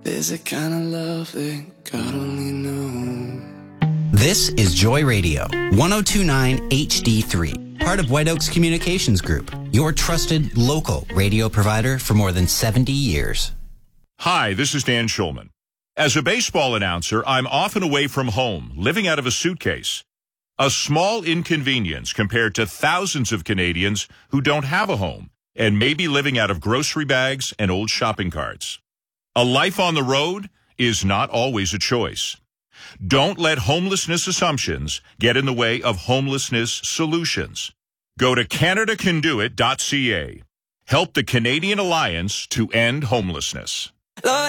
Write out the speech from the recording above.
There's a kind of love that God only knows. This is Joy Radio, 1029 HD3, part of White Oaks Communications Group, your trusted local radio provider for more than 70 years. Hi, this is Dan Schulman. As a baseball announcer, I'm often away from home, living out of a suitcase. A small inconvenience compared to thousands of Canadians who don't have a home and may be living out of grocery bags and old shopping carts. A life on the road is not always a choice. Don't let homelessness assumptions get in the way of homelessness solutions. Go to CanadaCanDoIt.ca. Help the Canadian Alliance to End Homelessness. Lord,